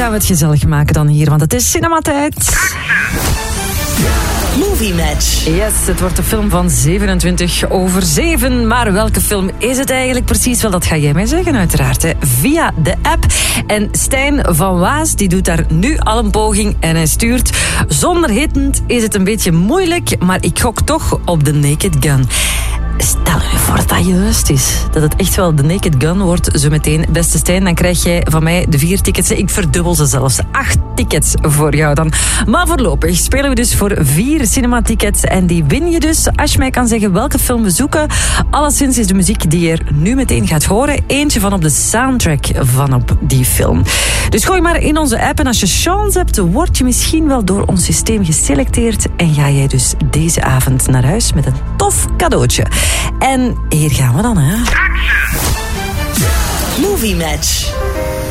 gaan we het gezellig maken dan hier, want het is cinematijd. Movie Match. Yes, het wordt een film van 7:27. Maar welke film is het eigenlijk precies? Wel, dat ga jij mij zeggen uiteraard, hè. Via de app. En Stijn van Waas, die doet daar nu al een poging en hij stuurt: zonder hittend is het een beetje moeilijk, maar ik gok toch op The Naked Gun. Stel je voor dat dat juist is. Dat het echt wel The Naked Gun wordt zo meteen. Beste Stijn, dan krijg jij van mij de 4 tickets. Ik verdubbel ze zelfs. 8 tickets voor jou dan. Maar voorlopig spelen we dus voor 4 cinematickets. En die win je dus als je mij kan zeggen welke film we zoeken. Alleszins is de muziek die je er nu meteen gaat horen eentje van op de soundtrack van op die film. Dus gooi maar in onze app. En als je chance hebt, word je misschien wel door ons systeem geselecteerd. En ga jij dus deze avond naar huis met een tof cadeautje. En hier gaan we dan, hè. Movie Match.